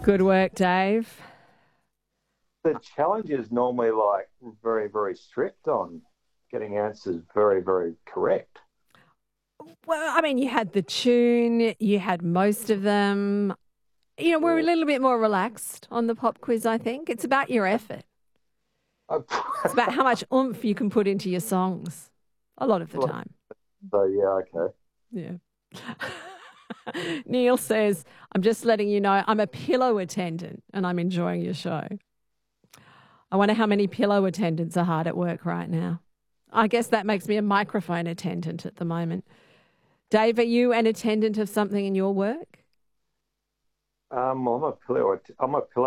Good work, Dave. The challenge is normally like very, very strict on getting answers very, very correct. Well, I mean, you had the tune, you had most of them. You know, we're a Yeah. little bit more relaxed on the pop quiz, I think. It's about your effort. It's about how much oomph you can put into your songs a lot of the time. So yeah, okay. Yeah. Neil says, I'm just letting you know I'm a pillow attendant and I'm enjoying your show. I wonder how many pillow attendants are hard at work right now. I guess that makes me a microphone attendant at the moment. Dave, are you an attendant of something in your work? I'm a pillow. I'm a pillow